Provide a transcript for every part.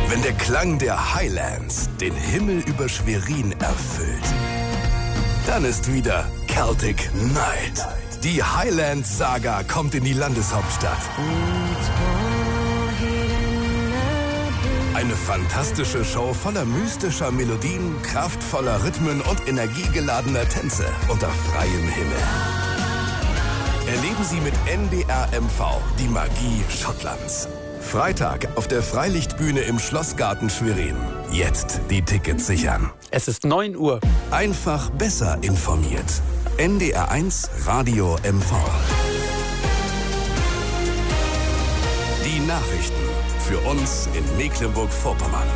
Wenn der Klang der Highlands den Himmel über Schwerin erfüllt, dann ist wieder Celtic Night. Die Highlands-Saga kommt in die Landeshauptstadt. Eine fantastische Show voller mystischer Melodien, kraftvoller Rhythmen und energiegeladener Tänze unter freiem Himmel. Erleben Sie mit NDR MV die Magie Schottlands. Freitag auf der Freilichtbühne im Schlossgarten Schwerin. Jetzt die Tickets sichern. Es ist 9 Uhr. Einfach besser informiert. NDR1 Radio MV. Die Nachrichten für uns in Mecklenburg-Vorpommern.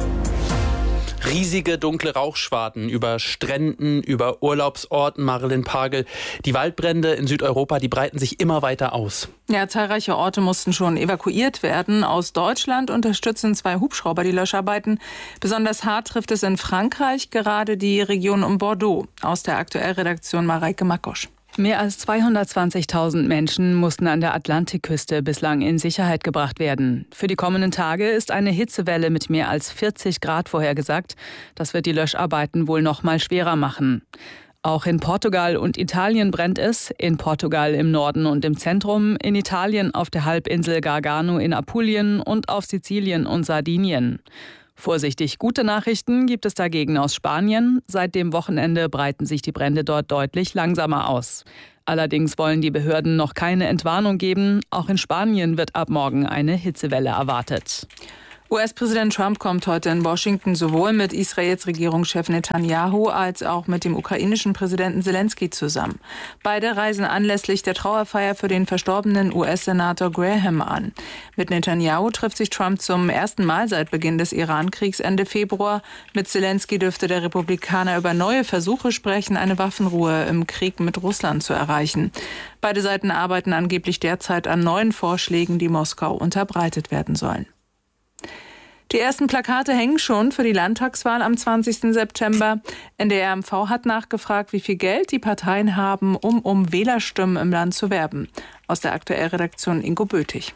Riesige dunkle Rauchschwaden über Stränden, über Urlaubsorten, Marilyn Pagel. Die Waldbrände in Südeuropa, die breiten sich immer weiter aus. Ja, zahlreiche Orte mussten schon evakuiert werden. Aus Deutschland unterstützen 2 Hubschrauber die Löscharbeiten. Besonders hart trifft es in Frankreich gerade die Region um Bordeaux. Aus der Aktuellredaktion Mareike Makosch. Mehr als 220.000 Menschen mussten an der Atlantikküste bislang in Sicherheit gebracht werden. Für die kommenden Tage ist eine Hitzewelle mit mehr als 40 Grad vorhergesagt. Das wird die Löscharbeiten wohl noch mal schwerer machen. Auch in Portugal und Italien brennt es. In Portugal im Norden und im Zentrum, in Italien auf der Halbinsel Gargano in Apulien und auf Sizilien und Sardinien. Vorsichtig gute Nachrichten gibt es dagegen aus Spanien. Seit dem Wochenende breiten sich die Brände dort deutlich langsamer aus. Allerdings wollen die Behörden noch keine Entwarnung geben. Auch in Spanien wird ab morgen eine Hitzewelle erwartet. US-Präsident Trump kommt heute in Washington sowohl mit Israels Regierungschef Netanyahu als auch mit dem ukrainischen Präsidenten Zelensky zusammen. Beide reisen anlässlich der Trauerfeier für den verstorbenen US-Senator Graham an. Mit Netanyahu trifft sich Trump zum ersten Mal seit Beginn des Iran-Kriegs Ende Februar. Mit Zelensky dürfte der Republikaner über neue Versuche sprechen, eine Waffenruhe im Krieg mit Russland zu erreichen. Beide Seiten arbeiten angeblich derzeit an neuen Vorschlägen, die Moskau unterbreitet werden sollen. Die ersten Plakate hängen schon für die Landtagswahl am 20. September. NDR MV hat nachgefragt, wie viel Geld die Parteien haben, um Wählerstimmen im Land zu werben. Aus der Aktuellredaktion Ingo Bötig.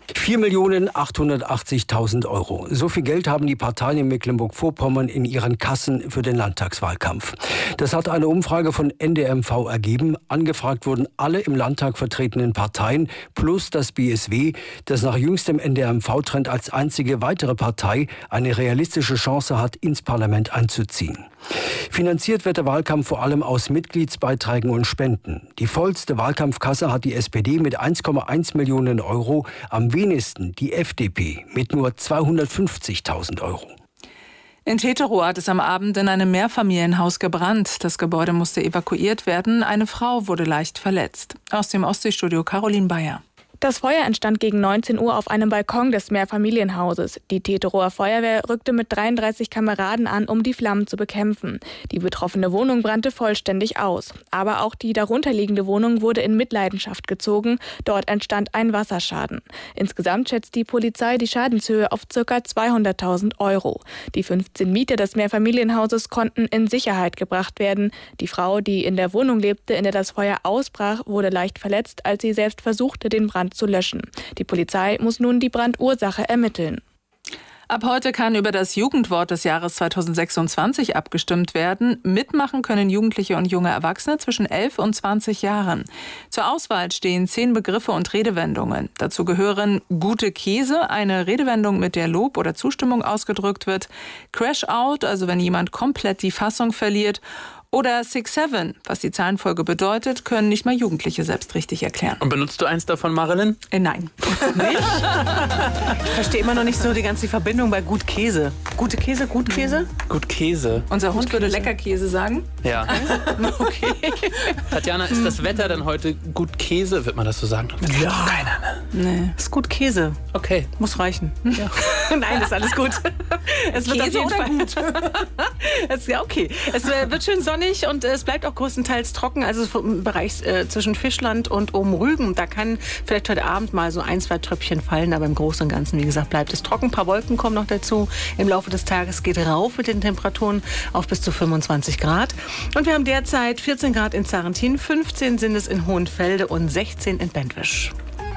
4.880.000 €. So viel Geld haben die Parteien in Mecklenburg-Vorpommern in ihren Kassen für den Landtagswahlkampf. Das hat eine Umfrage von NDR MV ergeben. Angefragt wurden alle im Landtag vertretenen Parteien plus das BSW, das nach jüngstem NDR MV-Trend als einzige weitere Partei eine realistische Chance hat, ins Parlament einzuziehen. Finanziert wird der Wahlkampf vor allem aus Mitgliedsbeiträgen und Spenden. Die vollste Wahlkampfkasse hat die SPD mit 1,1 Millionen €, am wenigsten die FDP mit nur 250.000 €. In Teterow hat es am Abend in einem Mehrfamilienhaus gebrannt. Das Gebäude musste evakuiert werden. Eine Frau wurde leicht verletzt. Aus dem Ostseestudio Caroline Bayer. Das Feuer entstand gegen 19 Uhr auf einem Balkon des Mehrfamilienhauses. Die Teterower Feuerwehr rückte mit 33 Kameraden an, um die Flammen zu bekämpfen. Die betroffene Wohnung brannte vollständig aus. Aber auch die darunterliegende Wohnung wurde in Mitleidenschaft gezogen. Dort entstand ein Wasserschaden. Insgesamt schätzt die Polizei die Schadenshöhe auf ca. 200.000 €. Die 15 Mieter des Mehrfamilienhauses konnten in Sicherheit gebracht werden. Die Frau, die in der Wohnung lebte, in der das Feuer ausbrach, wurde leicht verletzt, als sie selbst versuchte, den Brand zu löschen. Die Polizei muss nun die Brandursache ermitteln. Ab heute kann über das Jugendwort des Jahres 2026 abgestimmt werden. Mitmachen können Jugendliche und junge Erwachsene zwischen 11 und 20 Jahren. Zur Auswahl stehen 10 Begriffe und Redewendungen. Dazu gehören gute Käse, eine Redewendung, mit der Lob oder Zustimmung ausgedrückt wird, Crash Out, also wenn jemand komplett die Fassung verliert, oder 6-7, was die Zahlenfolge bedeutet, können nicht mal Jugendliche selbst richtig erklären. Und benutzt du eins davon, Marilyn? Nein. Nicht? Ich verstehe immer noch nicht so die ganze Verbindung bei gut Käse. Gute Käse, gut Käse? Gut Käse. Unser Hund würde Leckerkäse sagen. Ja. Okay. Tatjana, ist das Wetter denn heute gut Käse? Wird man das so sagen? Ja. Doch keiner, ne? Nee. Ist gut Käse. Okay. Muss reichen. Ja. Nein, ist alles gut. Es wird Käse auf jeden oder Fall. Ja, okay. Es wird schön sonnig und es bleibt auch größtenteils trocken. Also im Bereich zwischen Fischland und oben Rügen. Da kann vielleicht heute Abend mal so 1, 2 Tröpfchen fallen. Aber im Großen und Ganzen, wie gesagt, bleibt es trocken. Ein paar Wolken kommen noch dazu. Im Laufe des Tages geht rauf mit den Temperaturen auf bis zu 25 Grad. Und wir haben derzeit 14 Grad in Zarrentin, 15 sind es in Hohenfelde und 16 in Bentwisch.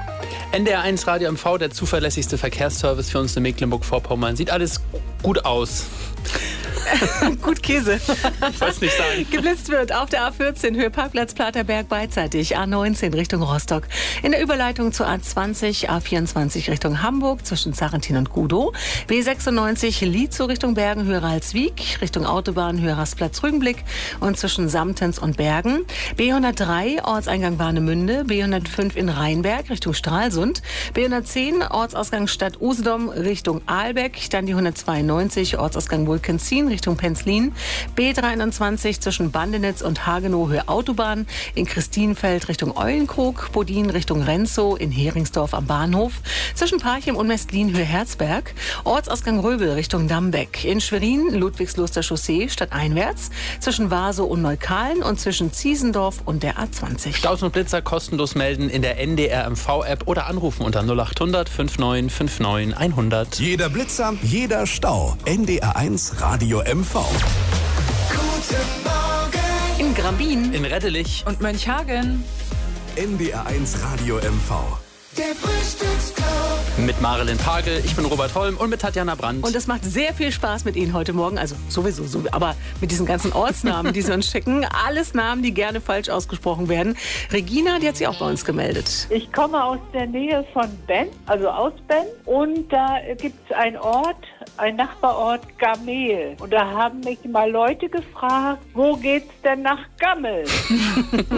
NDR1 Radio MV, der zuverlässigste Verkehrsservice für uns in Mecklenburg-Vorpommern. Sieht alles gut aus. Gut Käse. Ich weiß nicht sagen. Geblitzt wird auf der A14 Höhe Parkplatz Platerberg beidseitig, A19 Richtung Rostock. In der Überleitung zur A20, A24 Richtung Hamburg zwischen Sarrentin und Gudow. B96 Lietzow Richtung Bergen Höhe Ralswiek, Richtung Autobahn Höhe Rastplatz Rügenblick und zwischen Samtens und Bergen. B103 Ortseingang Warnemünde, B105 in Rheinberg Richtung Stralsund, B110 Ortsausgang Stadt Usedom Richtung Ahlbeck, dann die 192 Ortsausgang Wulkenzin Richtung Penzlin, B23 zwischen Bandenitz und Hagenow Höhe Autobahn, in Christienfeld Richtung Eulenkrog, Bodin Richtung Renzow, in Heringsdorf am Bahnhof, zwischen Parchim und Mestlin Höhe Herzberg, Ortsausgang Röbel Richtung Dambeck, in Schwerin Ludwigsluster Chaussee stadteinwärts, zwischen Wasow und Neukalen und zwischen Ziesendorf und der A20. Staus und Blitzer kostenlos melden in der NDR MV-App oder anrufen unter 0800 5959 100. Jeder Blitzer, jeder Stau. NDR1 Radio MV. Guten Morgen. In Grambin. In Reddelich. Und Mönchhagen. NDR1 Radio MV. Der Frühstücksclub. Mit Marilyn Pagel, ich bin Robert Holm und mit Tatjana Brandt. Und es macht sehr viel Spaß mit Ihnen heute Morgen. Also sowieso, aber mit diesen ganzen Ortsnamen, die Sie uns schicken. Alles Namen, die gerne falsch ausgesprochen werden. Regina, die hat sich auch bei uns gemeldet. Ich komme aus der Nähe von Ben, also aus Ben. Und da gibt es einen Ort, ein Nachbarort Gamel. Und da haben mich mal Leute gefragt, wo geht's denn nach Gammel?